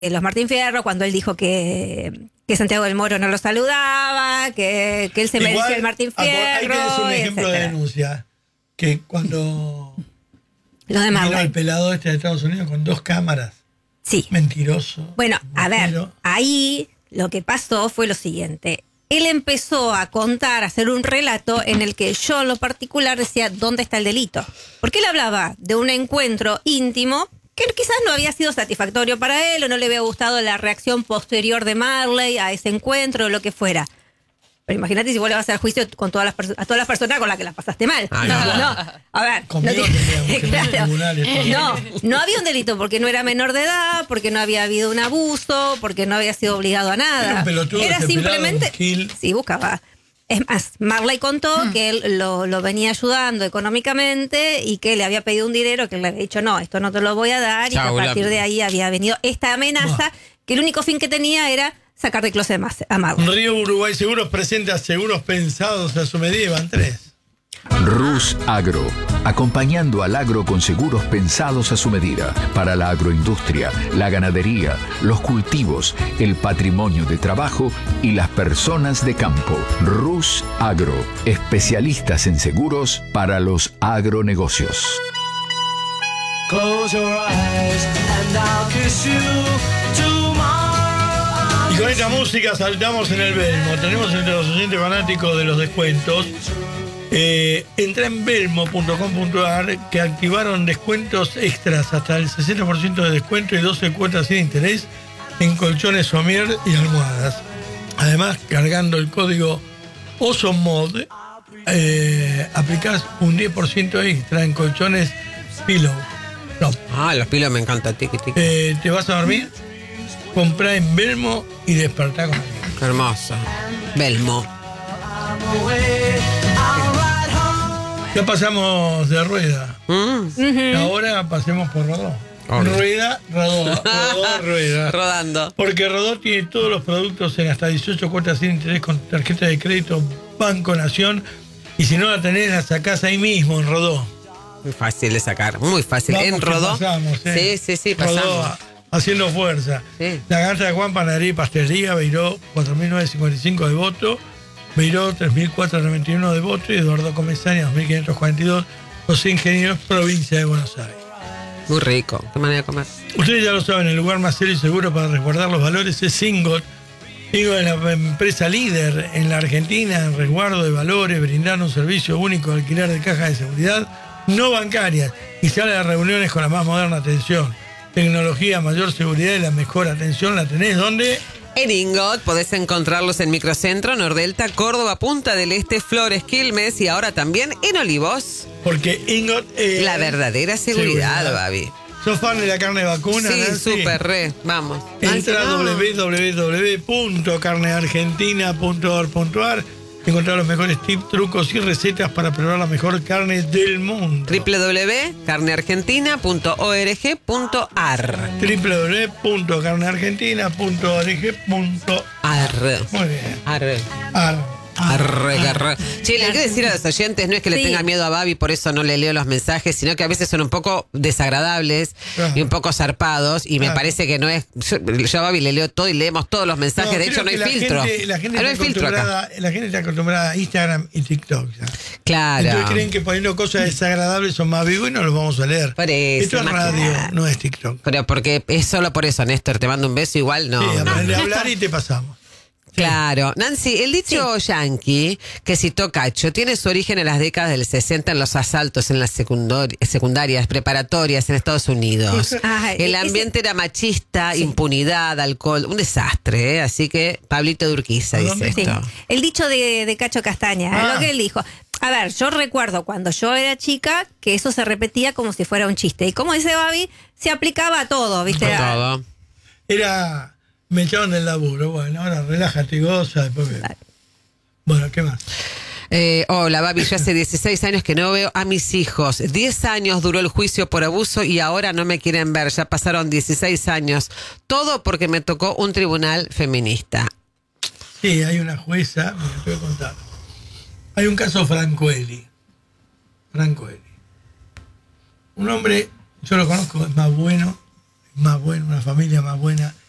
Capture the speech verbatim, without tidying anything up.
los Martín Fierro, cuando él dijo que, que Santiago del Moro no lo saludaba, que, que él se Igual, merecía el Martín Fierro. Ahí tenés un ejemplo etcétera. de denuncia. Que cuando Lo de vino Marley. el pelado este de Estados Unidos con dos cámaras. Sí. Mentiroso. Bueno, a ver, embustero. ahí lo que pasó fue lo siguiente. Él empezó a contar, a hacer un relato en el que yo en lo particular decía, ¿dónde está el delito? Porque él hablaba de un encuentro íntimo que quizás no había sido satisfactorio para él o no le había gustado la reacción posterior de Marley a ese encuentro o lo que fuera. Pero imagínate si vos le vas a hacer juicio con todas las perso- a todas las personas con las que la pasaste mal. Ay, no, no. no. A ver, Conmigo no, tendríamos que ir a claro. tribunales, todo. no, no había un delito porque no era menor de edad, porque no había habido un abuso, porque no había sido obligado a nada. Era un pelotudo, Era ese simplemente. pelado, un gil. Sí, buscaba. Es más, Marley contó que él lo, lo venía ayudando económicamente y que le había pedido un dinero que él le había dicho, no, esto no te lo voy a dar. Chau, y que a la- partir de ahí había venido esta amenaza, Buah. que el único fin que tenía era sacar de closet más a Marley. Río Uruguay Seguros presenta seguros pensados a su medida. Van tres. Rus Agro, acompañando al agro con seguros pensados a su medida, para la agroindustria, la ganadería, los cultivos, el patrimonio de trabajo y las personas de campo. Rus Agro, especialistas en seguros para los agronegocios. Close your eyes and I'll kiss you tomorrow. Y con esta música saltamos en el Belmo. Tenemos entre los oyentes fanáticos de los descuentos. Eh, entra en belmo punto com punto a r que activaron descuentos extras hasta el sesenta por ciento de descuento y doce cuotas sin interés en colchones Somier y almohadas. Además, cargando el código OSOMOD, eh, aplicás un diez por ciento extra en colchones Pillow. No. Ah, los pilos me encantan, tiki, tiki. Eh, ¿Te vas a dormir? Comprá en Belmo y despertá con alguien. Qué hermoso. Belmo. Ya pasamos de rueda. Mm. Ahora pasemos por Rodó. Obvio. Rueda, Rodó, Rodó, rueda. Rodando. Porque Rodó tiene todos los productos en hasta dieciocho cuotas sin interés con tarjeta de crédito Banco Nación. Y si no la tenés, la sacás ahí mismo en Rodó. Muy fácil de sacar, muy fácil. Vamos en que Rodó. pasamos, eh. Sí, sí, sí, Rodó, pasamos. a- haciendo fuerza. Sí. La Garza de Juan, Panadería y Pastelería, Beiró cuatro mil novecientos cincuenta y cinco de voto, Beiró tres mil cuatrocientos noventa y uno de voto y Eduardo Comesaña dos mil quinientos cuarenta y dos, Los Ingenieros, provincia de Buenos Aires. Muy rico. Qué manera de comer. Ustedes ya lo saben, el lugar más serio y seguro para resguardar los valores es Ingot. Ingot es la empresa líder en la Argentina en resguardo de valores, brindando un servicio único de alquiler de cajas de seguridad no bancarias y sala de reuniones con la más moderna atención. Tecnología, mayor seguridad y la mejor atención la tenés ¿dónde? En Ingot podés encontrarlos en Microcentro, Nordelta, Córdoba, Punta del Este, Flores, Quilmes y ahora también en Olivos. Porque Ingot es La verdadera seguridad, seguridad. Babi. ¿Sos fan de la carne vacuna? Sí, Nancy? súper re. Vamos. Entra a Nancy, no. w w w punto carne argentina punto org punto a r y encontrar los mejores tips, trucos y recetas para probar la mejor carne del mundo. w w w punto carne argentina punto org punto a r. w w w punto carne argentina punto org punto a r. Ar. Muy bien. Ar. Ar. Arre, arre. Che, le quiero decir a los oyentes, no es que le Sí. tenga miedo a Babi, por eso no le leo los mensajes, sino que a veces son un poco desagradables Claro. y un poco zarpados, y me Claro. parece parece que no es. Yo, yo a Babi le leo todo y leemos todos los mensajes, de creo hecho no hay que la filtro. gente- la gente Ah, no está hay filtro acá. acostumbrada- La gente está acostumbrada a Instagram y TikTok. ya. Claro. Entonces creen que poniendo cosas desagradables son más vivos y no los vamos a leer. Por eso, Esto es más radio, claro. no es TikTok. Pero porque es solo por eso, Néstor, te mando un beso igual, no. Sí, no. aprende a hablar y te pasamos. Claro. Nancy, el dicho yankee que citó Cacho tiene su origen en las décadas del sesenta en los asaltos en las secundor- secundarias, preparatorias en Estados Unidos. Ah, El ese- ambiente era machista, impunidad, alcohol, un desastre, ¿eh? Así que Pablito de Urquiza ¿A dice dónde? Sí. esto. El dicho de, de Cacho Castaña, Ah. es lo que él dijo. A ver, yo recuerdo cuando yo era chica que eso se repetía como si fuera un chiste. Y como dice Babi, se aplicaba a todo, ¿viste? Con todo. Era. Me echaron del laburo. Bueno, ahora relájate y goza. Después ve. Bueno, ¿qué más? Eh, hola, Babi, yo hace dieciséis años que no veo a mis hijos. diez años duró el juicio por abuso y ahora no me quieren ver. Ya pasaron dieciséis años. Todo porque me tocó un tribunal feminista. Sí, hay una jueza. Mira, te voy a contar. Hay un caso Francoelli. Francoelli. Un hombre, yo lo conozco, es más bueno, es más bueno, una familia más buena.